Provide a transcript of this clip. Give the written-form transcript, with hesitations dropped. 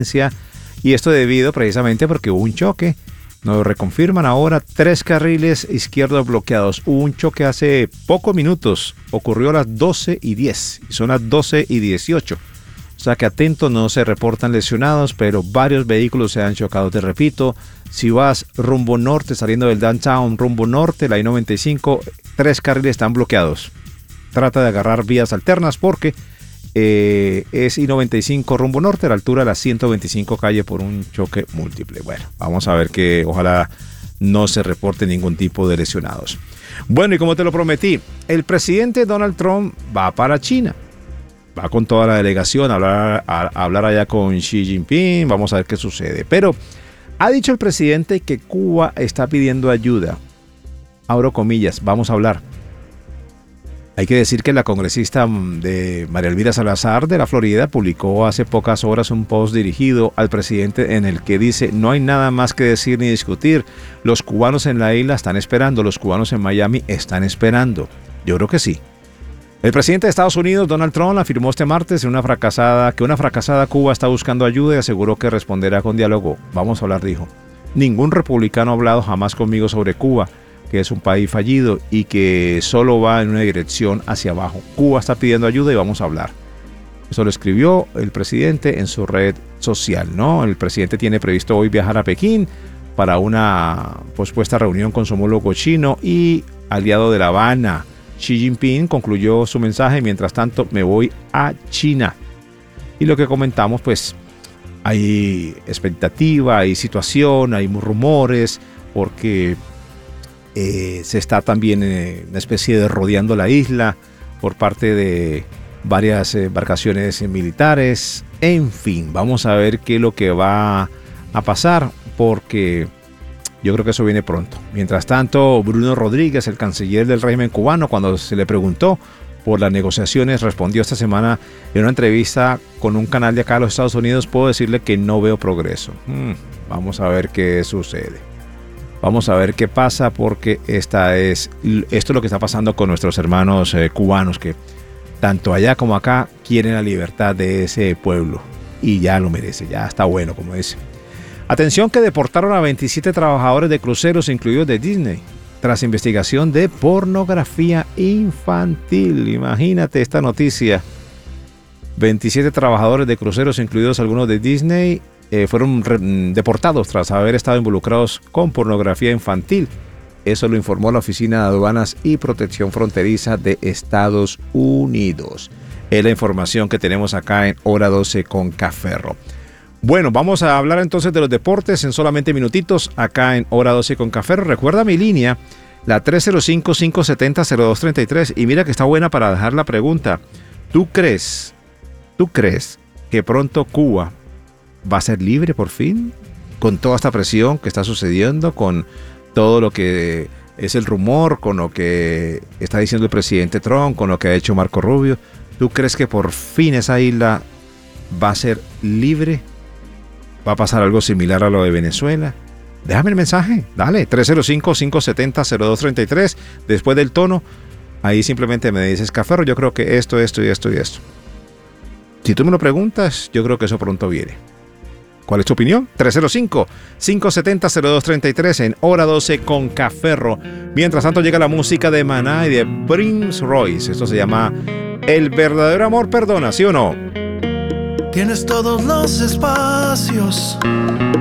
y esto debido precisamente porque hubo un choque. Nos lo reconfirman ahora, 3 carriles izquierdos bloqueados. Hubo un choque hace pocos minutos, ocurrió a las 12:10 y son las 12:18. O sea que atentos, no se reportan lesionados, pero varios vehículos se han chocado. Te repito, si vas rumbo norte, saliendo del downtown, rumbo norte, la I-95, 3 carriles están bloqueados. Trata de agarrar vías alternas porque es I-95 rumbo norte a la altura de la 125 calle por un choque múltiple. Bueno, vamos a ver que ojalá no se reporte ningún tipo de lesionados. Bueno, y como te lo prometí, el presidente Donald Trump va para China. Va con toda la delegación a hablar allá con Xi Jinping. Vamos a ver qué sucede. Pero ha dicho el presidente que Cuba está pidiendo ayuda. Abro comillas, vamos a hablar. Hay que decir que la congresista de María Elvira Salazar de la Florida publicó hace pocas horas un post dirigido al presidente en el que dice: no hay nada más que decir ni discutir. Los cubanos en la isla están esperando, los cubanos en Miami están esperando. Yo creo que sí. El presidente de Estados Unidos, Donald Trump, afirmó este martes que una fracasada Cuba está buscando ayuda y aseguró que responderá con diálogo. Vamos a hablar, dijo. Ningún republicano ha hablado jamás conmigo sobre Cuba, que es un país fallido y que solo va en una dirección hacia abajo. Cuba está pidiendo ayuda y vamos a hablar. Eso lo escribió el presidente en su red social, ¿no? El presidente tiene previsto hoy viajar a Pekín para una pospuesta reunión con su homólogo chino y aliado de La Habana. Xi Jinping concluyó su mensaje: mientras tanto me voy a China. Y lo que comentamos, pues hay expectativa, hay situación, hay rumores, porque se está también una especie de rodeando la isla por parte de varias embarcaciones militares. En fin, vamos a ver qué es lo que va a pasar, porque yo creo que eso viene pronto. Mientras tanto, Bruno Rodríguez, el canciller del régimen cubano, cuando se le preguntó por las negociaciones, respondió esta semana en una entrevista con un canal de acá de los Estados Unidos: puedo decirle que no veo progreso. Vamos a ver qué sucede. Vamos a ver qué pasa, porque esto es lo que está pasando con nuestros hermanos cubanos, que tanto allá como acá quieren la libertad de ese pueblo. Y ya lo merece, ya está bueno, como dice. Atención, que deportaron a 27 trabajadores de cruceros, incluidos de Disney, tras investigación de pornografía infantil. Imagínate esta noticia. 27 trabajadores de cruceros, incluidos algunos de Disney, fueron deportados tras haber estado involucrados con pornografía infantil. Eso lo informó la Oficina de Aduanas y Protección Fronteriza de Estados Unidos. Es la información que tenemos acá en Hora 12 con Caferro. Bueno, vamos a hablar entonces de los deportes en solamente minutitos acá en Hora 12 con Caferro. Recuerda mi línea, la 305-570-0233. Y mira que está buena para dejar la pregunta. ¿Tú crees que pronto Cuba va a ser libre por fin? Con toda esta presión que está sucediendo, con todo lo que es el rumor, con lo que está diciendo el presidente Trump, con lo que ha hecho Marco Rubio. ¿Tú crees que por fin esa isla va a ser libre? ¿Va a pasar algo similar a lo de Venezuela? Déjame el mensaje, dale, 305-570-0233. Después del tono, ahí simplemente me dices: Caferro, yo creo que esto y esto. Si tú me lo preguntas, yo creo que eso pronto viene. ¿Cuál es tu opinión? 305-570-0233 en Hora 12 con Caferro. Mientras tanto llega la música de Maná y de Prince Royce. Esto se llama El verdadero amor perdona, ¿sí o no? Tienes todos los espacios